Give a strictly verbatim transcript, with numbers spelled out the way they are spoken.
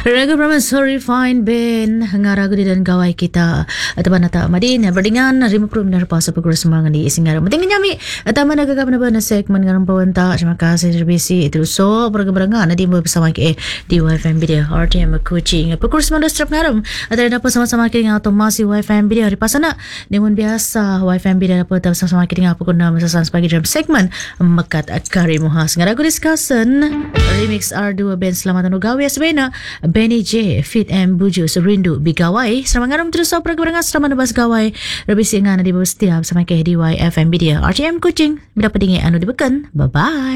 Raga Brahman sorry fine Ben ngarago di dan gawai kita atau nata madin berdingan lima puluh minit pas apa kurang semangat di singgara penting nyami atau mana gagap na ba na segmen ngaran pawanta terima kasih terbisi itu so bergeberangan di bersama ke di Y F M video R T M coaching apa kurang semangat strap ngaram atau dapat sama-sama ke dengan otomasi Y F M video hari pasana namun biasa Y F M video dapat sama-sama ke dengan apa guna mesasan sebagai dalam segmen mekat karimuha ngarago discussion remix R dua Ben selamat gawe sebena Benny J Fit and Buju Serindu Bigawai selamat ngaram terus so pergeberangan selamat nabas gawai rebisi ngana di bawah setiap sama ke di Y F M video R T M coaching berapa dingin anu dibeken bye bye.